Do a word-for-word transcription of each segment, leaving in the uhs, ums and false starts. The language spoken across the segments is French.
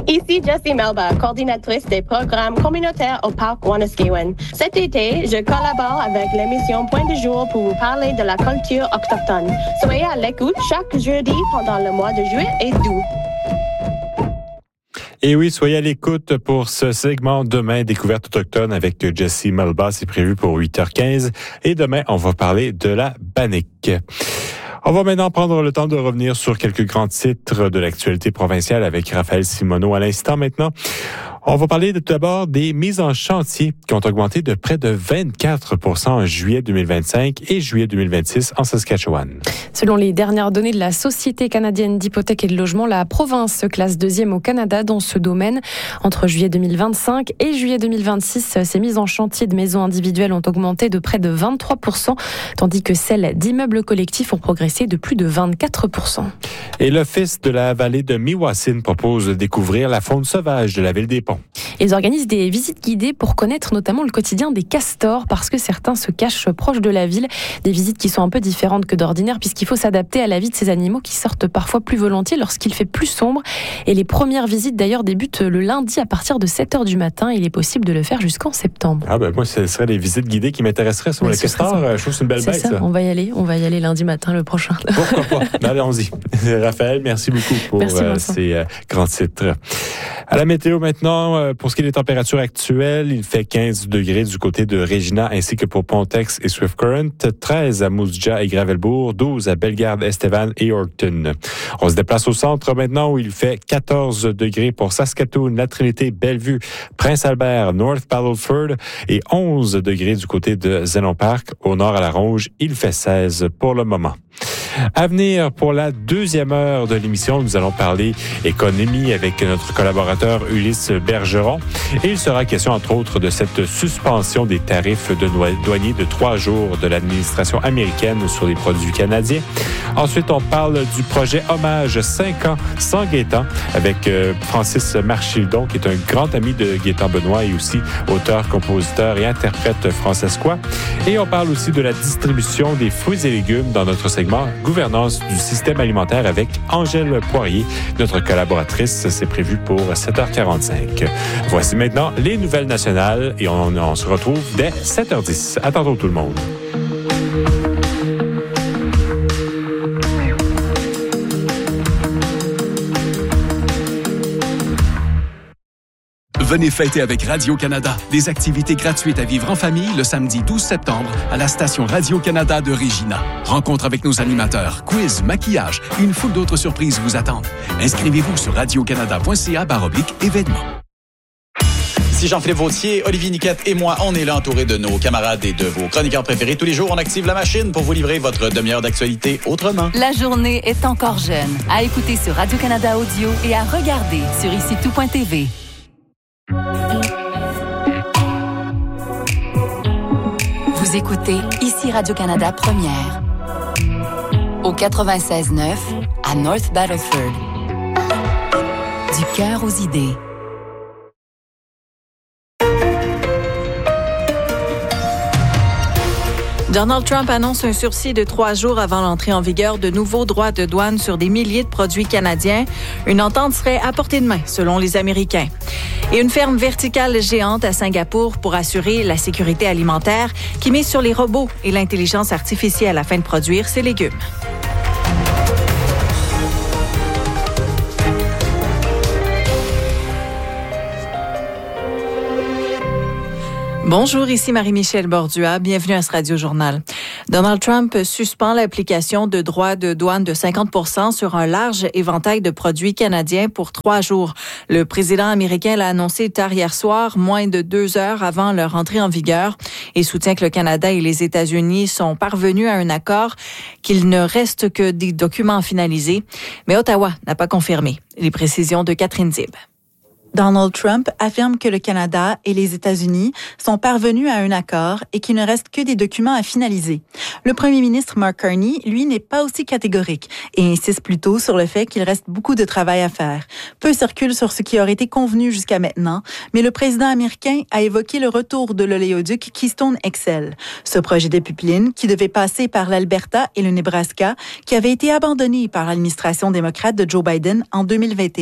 Ici Jessie Melba, coordinatrice des programmes communautaires au Parc Wanuskewin. Cet été, je collabore avec l'émission Point du jour pour vous parler de la culture autochtone. Soyez à l'écoute chaque jeudi pendant le mois de juillet et d'août. Et oui, soyez à l'écoute pour ce segment demain, Découverte autochtone avec Jessie Melba. C'est prévu pour huit heures quinze. Et demain, on va parler de la bannique. On va maintenant prendre le temps de revenir sur quelques grands titres de l'actualité provinciale avec Raphaël Simoneau à l'instant maintenant. On va parler tout d'abord des mises en chantier qui ont augmenté de près de vingt-quatre pour cent en juillet deux mille vingt-cinq et juillet deux mille vingt-six en Saskatchewan. Selon les dernières données de la Société canadienne d'hypothèques et de logement, la province se classe deuxième au Canada dans ce domaine. Entre juillet deux mille vingt-cinq et juillet deux mille vingt-six, ces mises en chantier de maisons individuelles ont augmenté de près de vingt-trois pour cent, tandis que celles d'immeubles collectifs ont progressé de plus de vingt-quatre pour cent. Et l'Office de la vallée de Miwassin propose de découvrir la faune sauvage de la ville des Ponts. Ils organisent des visites guidées pour connaître notamment le quotidien des castors parce que certains se cachent proches de la ville. Des visites qui sont un peu différentes que d'ordinaire puisqu'il faut s'adapter à la vie de ces animaux qui sortent parfois plus volontiers lorsqu'il fait plus sombre. Et les premières visites d'ailleurs débutent le lundi à partir de sept heures du matin. Il est possible de le faire jusqu'en septembre. Ah ben moi, ce serait les visites guidées qui m'intéresseraient sur ben, les castors. Je trouve que c'est une belle c'est bête. Ça. Ça. On va y aller. On va y aller lundi matin le prochain. Pourquoi pas? Allons-y. Raphaël, merci beaucoup pour merci, euh, ces euh, grands titres. À la météo maintenant, euh, pour ce qui est des températures actuelles, il fait quinze degrés du côté de Regina ainsi que pour Pontex et Swift Current, treize à Moose Jaw et Gravelbourg, douze à Bellegarde, Estevan et Yorkton. On se déplace au centre maintenant où il fait quatorze degrés pour Saskatoon, La Trinité, Bellevue, Prince-Albert, North Battleford et onze degrés du côté de Zenon Park. Au nord à La Ronge, il fait seize pour le moment. À venir, pour la deuxième heure de l'émission, nous allons parler économie avec notre collaborateur Ulysse Bergeron. Et il sera question, entre autres, de cette suspension des tarifs de douaniers de trois jours de l'administration américaine sur les produits canadiens. Ensuite, on parle du projet Hommage cinq ans sans Gaétan avec Francis Marchildon, qui est un grand ami de Gaétan Benoît et aussi auteur, compositeur et interprète francescois. Et on parle aussi de la distribution des fruits et légumes dans notre segment Gouvernance du système alimentaire avec Angèle Poirier, notre collaboratrice. C'est prévu pour sept heures quarante-cinq. Voici maintenant les nouvelles nationales et on, on se retrouve dès sept heures dix. À tantôt tout le monde. Venez fêter avec Radio-Canada. Des activités gratuites à vivre en famille le samedi douze septembre à la station Radio-Canada de Regina. Rencontre avec nos animateurs, quiz, maquillage, une foule d'autres surprises vous attendent. Inscrivez-vous sur radiocanada.ca baroblique événements. Ici Jean-Philippe Vautier, Olivier Niquette et moi, on est là entourés de nos camarades et de vos chroniqueurs préférés. Tous les jours, on active la machine pour vous livrer votre demi-heure d'actualité autrement. La journée est encore jeune. À écouter sur Radio-Canada Audio et à regarder sur ici tout point t v. Vous écoutez ici Radio-Canada Première au quatre-vingt-seize neuf à North Battleford. Du cœur aux idées. Donald Trump annonce un sursis de trois jours avant l'entrée en vigueur de nouveaux droits de douane sur des milliers de produits canadiens. Une entente serait à portée de main, selon les Américains. Et une ferme verticale géante à Singapour pour assurer la sécurité alimentaire qui mise sur les robots et l'intelligence artificielle afin de produire ses légumes. Bonjour, ici Marie-Michel Bordua. Bienvenue à ce Radio-Journal. Donald Trump suspend l'application de droits de douane de cinquante pour cent sur un large éventail de produits canadiens pour trois jours. Le président américain l'a annoncé tard hier soir, moins de deux heures avant leur entrée en vigueur, et soutient que le Canada et les États-Unis sont parvenus à un accord, qu'il ne reste que des documents à finaliser. Mais Ottawa n'a pas confirmé. Les précisions de Catherine Zib. Donald Trump affirme que le Canada et les États-Unis sont parvenus à un accord et qu'il ne reste que des documents à finaliser. Le premier ministre Mark Carney, lui, n'est pas aussi catégorique et insiste plutôt sur le fait qu'il reste beaucoup de travail à faire. Peu circule sur ce qui aurait été convenu jusqu'à maintenant, mais le président américain a évoqué le retour de l'oléoduc Keystone X L. Ce projet de pipeline, qui devait passer par l'Alberta et le Nebraska, qui avait été abandonné par l'administration démocrate de Joe Biden en deux mille vingt et un.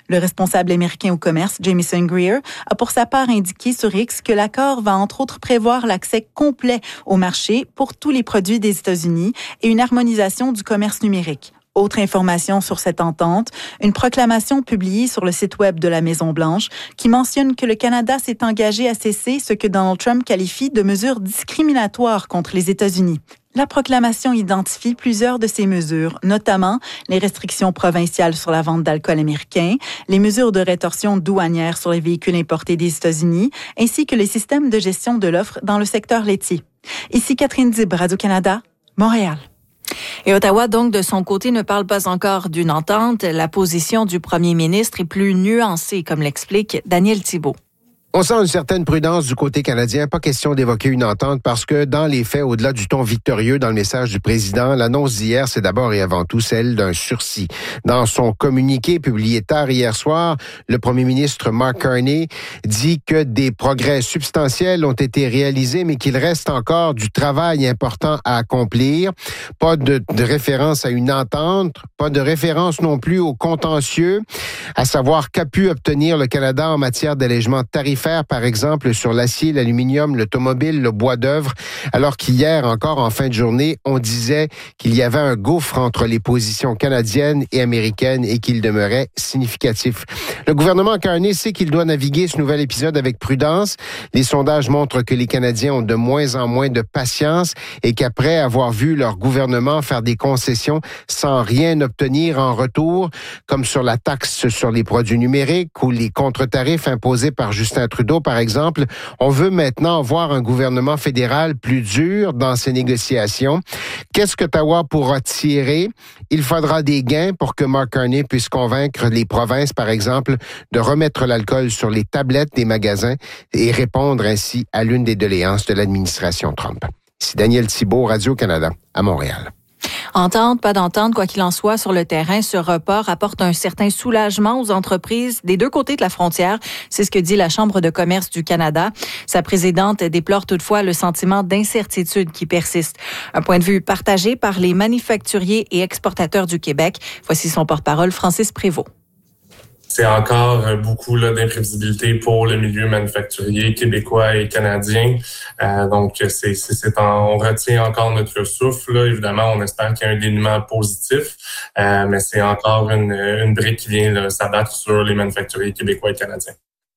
Le responsable américain au commerce, Jamieson Greer, a pour sa part indiqué sur X que l'accord va entre autres prévoir l'accès complet au marché pour tous les produits des États-Unis et une harmonisation du commerce numérique. Autre information sur cette entente, une proclamation publiée sur le site web de la Maison-Blanche qui mentionne que le Canada s'est engagé à cesser ce que Donald Trump qualifie de mesures discriminatoires contre les États-Unis. La proclamation identifie plusieurs de ces mesures, notamment les restrictions provinciales sur la vente d'alcool américain, les mesures de rétorsion douanière sur les véhicules importés des États-Unis, ainsi que les systèmes de gestion de l'offre dans le secteur laitier. Ici Catherine Dib, Radio-Canada, Montréal. Et Ottawa, donc, de son côté, ne parle pas encore d'une entente. La position du premier ministre est plus nuancée, comme l'explique Daniel Thibeault. On sent une certaine prudence du côté canadien. Pas question d'évoquer une entente parce que dans les faits, au-delà du ton victorieux dans le message du président, l'annonce d'hier, c'est d'abord et avant tout celle d'un sursis. Dans son communiqué publié tard hier soir, le premier ministre Mark Carney dit que des progrès substantiels ont été réalisés, mais qu'il reste encore du travail important à accomplir. Pas de, de référence à une entente, pas de référence non plus au contentieux, à savoir qu'a pu obtenir le Canada en matière d'allègement tarifaire, par exemple, sur l'acier, l'aluminium, l'automobile, le bois d'œuvre, alors qu'hier, encore en fin de journée, on disait qu'il y avait un gouffre entre les positions canadiennes et américaines et qu'il demeurait significatif. Le gouvernement Carney sait qu'il doit naviguer ce nouvel épisode avec prudence. Les sondages montrent que les Canadiens ont de moins en moins de patience et qu'après avoir vu leur gouvernement faire des concessions sans rien obtenir en retour, comme sur la taxe sur les produits numériques ou les contre-tarifs imposés par Justin Trudeau, par exemple, on veut maintenant voir un gouvernement fédéral plus dur dans ses négociations. Qu'est-ce qu'Ottawa pourra tirer? Il faudra des gains pour que Mark Carney puisse convaincre les provinces, par exemple, de remettre l'alcool sur les tablettes des magasins et répondre ainsi à l'une des doléances de l'administration Trump. Ici Daniel Thibeault, Radio-Canada, à Montréal. Entente, pas d'entente, quoi qu'il en soit, sur le terrain, ce report apporte un certain soulagement aux entreprises des deux côtés de la frontière. C'est ce que dit la Chambre de commerce du Canada. Sa présidente déplore toutefois le sentiment d'incertitude qui persiste. Un point de vue partagé par les manufacturiers et exportateurs du Québec. Voici son porte-parole, Francis Prévost. C'est encore beaucoup là, d'imprévisibilité pour le milieu manufacturier québécois et canadien. Euh, donc, c'est, c'est, c'est en, on retient encore notre souffle. Là. Évidemment, on espère qu'il y a un dénouement positif, euh, mais c'est encore une, une brique qui vient là, s'abattre sur les manufacturiers québécois et canadiens.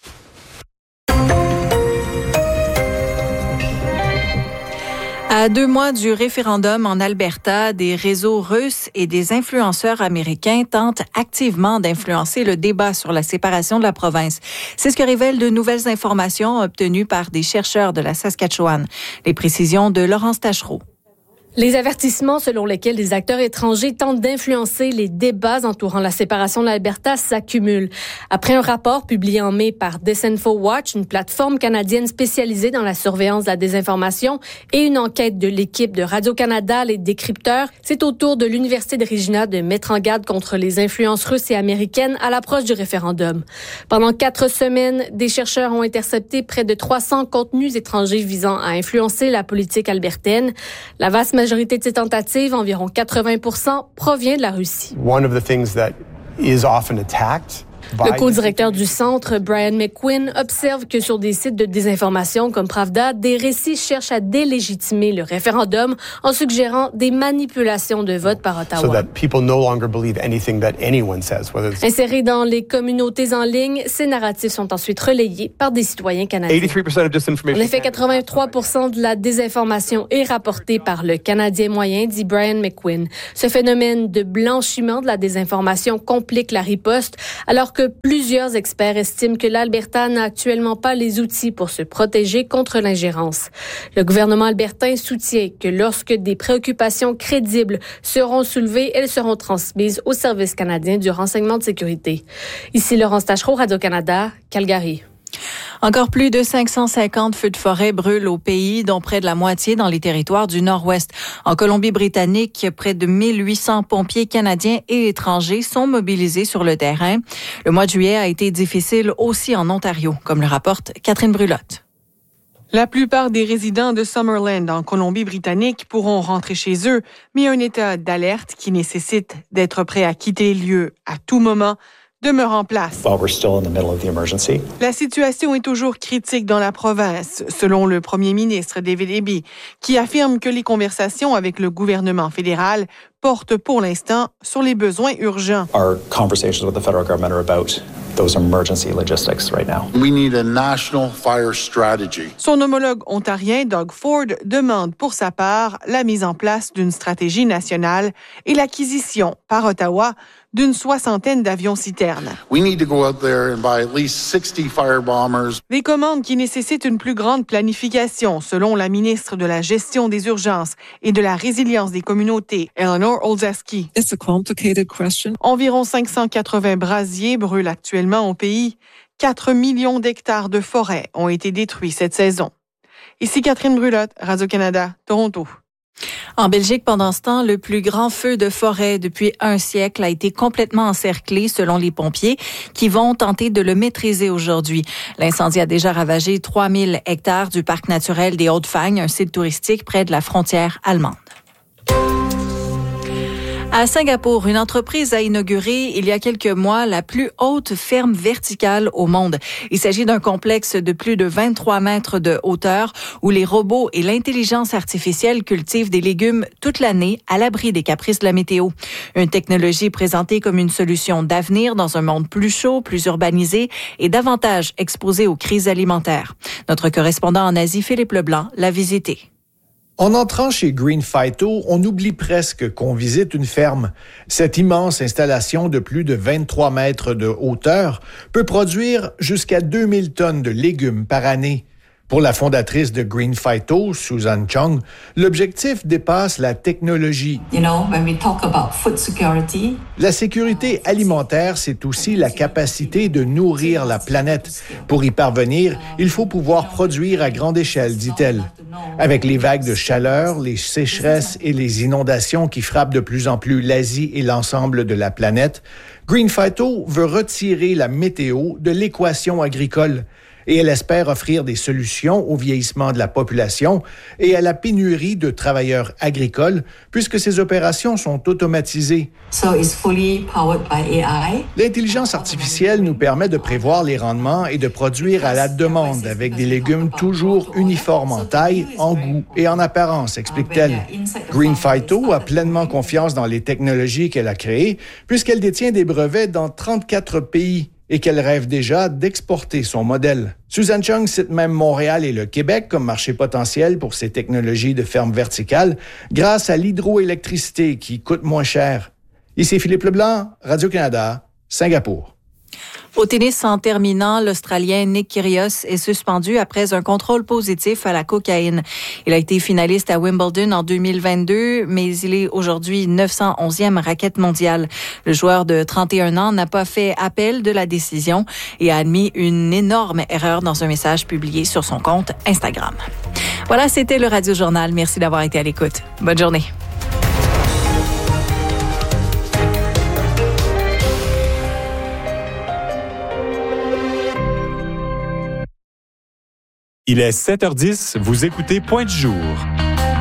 À deux mois du référendum en Alberta, des réseaux russes et des influenceurs américains tentent activement d'influencer le débat sur la séparation de la province. C'est ce que révèlent de nouvelles informations obtenues par des chercheurs de la Saskatchewan. Les précisions de Laurence Tachereau. Les avertissements selon lesquels des acteurs étrangers tentent d'influencer les débats entourant la séparation de l'Alberta s'accumulent. Après un rapport publié en mai par Disinfowatch, une plateforme canadienne spécialisée dans la surveillance de la désinformation, et une enquête de l'équipe de Radio-Canada, les décrypteurs, c'est au tour de l'Université de Regina de mettre en garde contre les influences russes et américaines à l'approche du référendum. Pendant quatre semaines, des chercheurs ont intercepté près de trois cents contenus étrangers visant à influencer la politique albertaine. La vaste majorité La majorité de ces tentatives, environ quatre-vingts pour cent, provient de la Russie. One of the things that is often attacked Le co-directeur du centre, Brian McQuinn, observe que sur des sites de désinformation comme Pravda, des récits cherchent à délégitimer le référendum en suggérant des manipulations de vote par Ottawa. So that people no longer believe anything that anyone says, whether it's... Insérés dans les communautés en ligne, ces narratifs sont ensuite relayés par des citoyens canadiens. eighty-three percent of disinformation. En effet, quatre-vingt-trois pour cent de la désinformation est rapportée par le Canadien moyen, dit Brian McQuinn. Ce phénomène de blanchiment de la désinformation complique la riposte, alors que plusieurs experts estiment que l'Alberta n'a actuellement pas les outils pour se protéger contre l'ingérence. Le gouvernement albertain soutient que lorsque des préoccupations crédibles seront soulevées, elles seront transmises au Service canadien du renseignement de sécurité. Ici Laurence Tachereau, Radio-Canada, Calgary. Encore plus de cinq cent cinquante feux de forêt brûlent au pays, dont près de la moitié dans les territoires du Nord-Ouest. En Colombie-Britannique, près de mille huit cents pompiers canadiens et étrangers sont mobilisés sur le terrain. Le mois de juillet a été difficile aussi en Ontario, comme le rapporte Catherine Brulotte. La plupart des résidents de Summerland en Colombie-Britannique pourront rentrer chez eux, mais un état d'alerte qui nécessite d'être prêt à quitter les lieux à tout moment demeure en place. While we're still in the middle of the emergency. La situation est toujours critique dans la province, selon le premier ministre David Eby, qui affirme que les conversations avec le gouvernement fédéral portent pour l'instant sur les besoins urgents. Our conversations with the federal government are about those emergency logistics right now. We need a national fire strategy. Son homologue ontarien, Doug Ford, demande pour sa part la mise en place d'une stratégie nationale et l'acquisition par Ottawa d'une soixantaine d'avions-citernes. We need to go out there and buy at least sixty fire bombers. Des commandes qui nécessitent une plus grande planification, selon la ministre de la Gestion des urgences et de la résilience des communautés, Eleanor Olszewski. It's a complicated question. Environ cinq cent quatre-vingts brasiers brûlent actuellement au pays. quatre millions d'hectares de forêt ont été détruits cette saison. Ici Catherine Brulotte, Radio-Canada, Toronto. En Belgique, pendant ce temps, le plus grand feu de forêt depuis un siècle a été complètement encerclé, selon les pompiers, qui vont tenter de le maîtriser aujourd'hui. L'incendie a déjà ravagé trois mille hectares du parc naturel des Hautes-Fagnes, un site touristique près de la frontière allemande. À Singapour, une entreprise a inauguré il y a quelques mois la plus haute ferme verticale au monde. Il s'agit d'un complexe de plus de vingt-trois mètres de hauteur où les robots et l'intelligence artificielle cultivent des légumes toute l'année à l'abri des caprices de la météo. Une technologie présentée comme une solution d'avenir dans un monde plus chaud, plus urbanisé et davantage exposé aux crises alimentaires. Notre correspondant en Asie, Philippe Leblanc, l'a visité. En entrant chez Green Phyto, on oublie presque qu'on visite une ferme. Cette immense installation de plus de vingt-trois mètres de hauteur peut produire jusqu'à deux mille tonnes de légumes par année. Pour la fondatrice de Green Phyto, Susan Chung, l'objectif dépasse la technologie. You know, when we talk about food security, la sécurité alimentaire, c'est aussi la capacité de nourrir la planète. Pour y parvenir, il faut pouvoir produire à grande échelle, dit-elle. Avec les vagues de chaleur, les sécheresses et les inondations qui frappent de plus en plus l'Asie et l'ensemble de la planète, Green Phyto veut retirer la météo de l'équation agricole. Et elle espère offrir des solutions au vieillissement de la population et à la pénurie de travailleurs agricoles, puisque ces opérations sont automatisées. So it's fully powered by A I. L'intelligence artificielle nous permet de prévoir les rendements et de produire à la demande avec des légumes toujours uniformes en taille, en goût et en apparence, explique-t-elle. Green Phyto a pleinement confiance dans les technologies qu'elle a créées, puisqu'elle détient des brevets dans trente-quatre pays. Et qu'elle rêve déjà d'exporter son modèle. Susan Chung cite même Montréal et le Québec comme marché potentiel pour ces technologies de ferme verticale grâce à l'hydroélectricité qui coûte moins cher. Ici Philippe Leblanc, Radio-Canada, Singapour. Au tennis, en terminant, l'Australien Nick Kyrgios est suspendu après un contrôle positif à la cocaïne. Il a été finaliste à Wimbledon en deux mille vingt-deux, mais il est aujourd'hui neuf cent onzième raquette mondiale. Le joueur de trente et un ans n'a pas fait appel de la décision et a admis une énorme erreur dans un message publié sur son compte Instagram. Voilà, c'était le Radio Journal. Merci d'avoir été à l'écoute. Bonne journée. Il est sept heures dix, vous écoutez Point du jour.